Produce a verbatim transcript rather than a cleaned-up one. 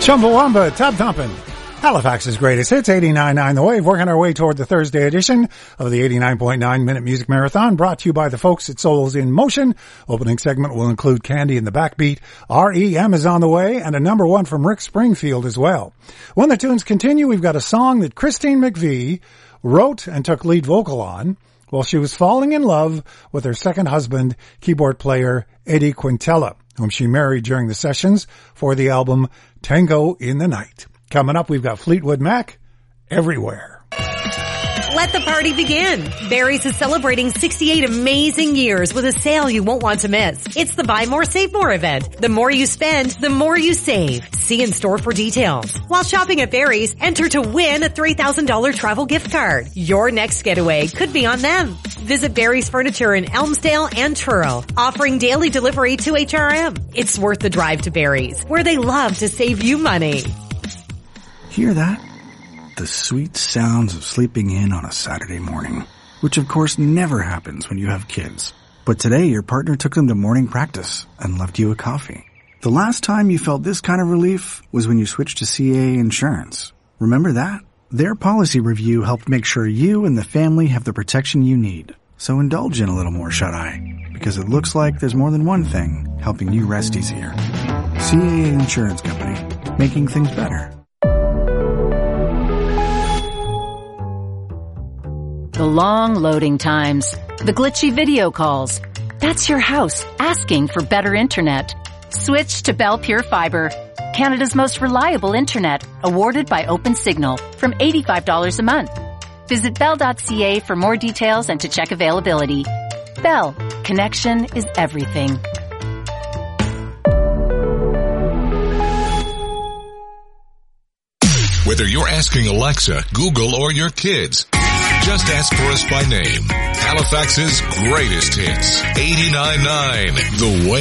Chumbawamba, Tub Thumpin'. Halifax's greatest hits, eighty-nine point nine The Wave, working our way toward the Thursday edition of the eighty-nine point nine Minute Music Marathon, brought to you by the folks at Souls in Motion. Opening segment will include Candy and the Backbeat. R E M is on the way, and a number one from Rick Springfield as well. When the tunes continue, we've got a song that Christine McVie wrote and took lead vocal on while she was falling in love with her second husband, keyboard player Eddie Quintella, whom she married during the sessions for the album Tango in the Night. Coming up, we've got Fleetwood Mac, Everywhere. Let the party begin. Barry's is celebrating sixty-eight amazing years with a sale you won't want to miss. It's the Buy More, Save More event. The more you spend, the more you save. See in store for details. While shopping at Barry's, enter to win a three thousand dollars travel gift card. Your next getaway could be on them. Visit Barry's Furniture in Elmsdale and Truro, offering daily delivery to H R M. It's worth the drive to Barry's, where they love to save you money. Hear that? The sweet sounds of sleeping in on a Saturday morning, which of course never happens when you have kids. But today your partner took them to morning practice and left you a coffee. The last time you felt this kind of relief was when you switched to C A A Insurance. Remember that? Their policy review helped make sure you and the family have the protection you need. So indulge in a little more shut-eye, because it looks like there's more than one thing helping you rest easier. C A A Insurance Company, making things better. The long loading times, the glitchy video calls. That's your house asking for better internet. Switch to Bell Pure Fiber, Canada's most reliable internet, awarded by OpenSignal, from eighty-five dollars a month. Visit bell dot c a for more details and to check availability. Bell, connection is everything. Whether you're asking Alexa, Google, or your kids, just ask for us by name. Halifax's greatest hits. eighty-nine point nine The Wave.